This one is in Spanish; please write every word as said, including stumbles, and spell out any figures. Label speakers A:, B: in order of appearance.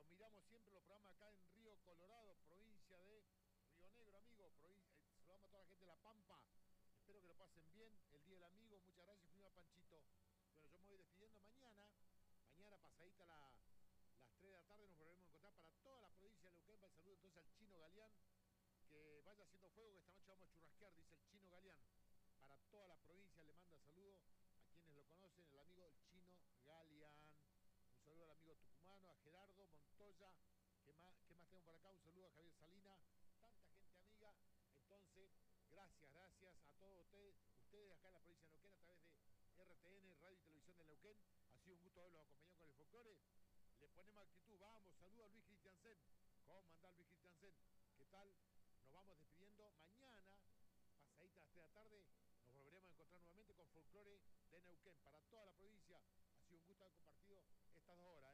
A: Los miramos siempre los programas acá en Río Colorado, provincia de Río Negro, amigo. Provincia, eh, saludamos a toda la gente de La Pampa. Espero que lo pasen bien el Día del Amigo. Muchas gracias, prima Panchito. Bueno, yo me voy despidiendo mañana. Mañana pasadita la, las tres de la tarde nos volveremos a encontrar para toda la provincia de Neuquén. El saludo entonces al Chino Galeán. Que vaya haciendo fuego, que esta noche vamos a churrasquear, dice el Chino Galeán. Para toda la provincia le manda saludo a quienes lo conocen, el amigo el Chino Galeán. Un saludo al amigo tucumano, a Gerardo Montoya. ¿Qué más, qué más tengo por acá? Un saludo a Javier Salina. Tanta gente amiga. Entonces, gracias, gracias a todos ustedes, ustedes acá en la provincia de Neuquén a través de R T N, Radio y Televisión de Neuquén. Ha sido un gusto haberlos acompañado con el folclore. Le ponemos actitud, vamos, saludo a Luis Cristiansen. ¿Cómo anda Luis Cristiansen? ¿Qué tal? Nos vamos despidiendo. Mañana, pasadita a las tres de la tarde, nos volveremos a encontrar nuevamente con folclore de Neuquén. Para toda la provincia, ha sido un gusto haber compartido estas dos horas.